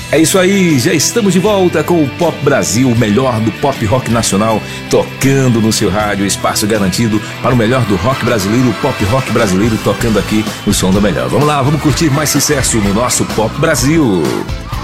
É isso aí, já estamos de volta com o Pop Brasil, o melhor do pop rock nacional, tocando no seu rádio, espaço garantido para o melhor do rock brasileiro, o pop rock brasileiro tocando aqui no som da melhor. Vamos lá, vamos curtir mais sucesso no nosso Pop Brasil.